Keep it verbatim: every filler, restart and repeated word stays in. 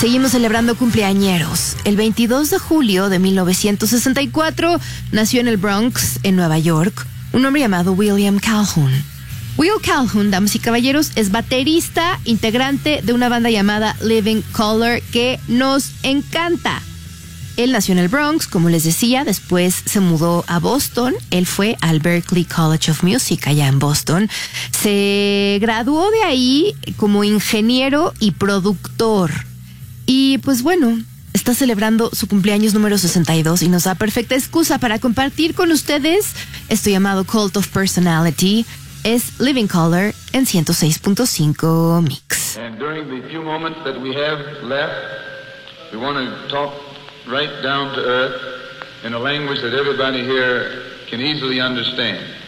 Seguimos celebrando cumpleañeros. El veintidós de julio de mil novecientos sesenta y cuatro nació en el Bronx, en Nueva York, un hombre llamado William Calhoun. Will Calhoun, damas y caballeros, es baterista, integrante de una banda llamada Living Colour que nos encanta. Él nació en el Bronx, como les decía, después se mudó a Boston. Él fue al Berklee College of Music allá en Boston. Se graduó de ahí como ingeniero y productor. Y pues bueno, está celebrando su cumpleaños número sesenta y dos y nos da perfecta excusa para compartir con ustedes esto llamado Cult of Personality. Es Living Colour en ciento seis punto cinco Mix. And during the few moments that we have left, we want to talk right down to earth in a language that everybody here can easily understand.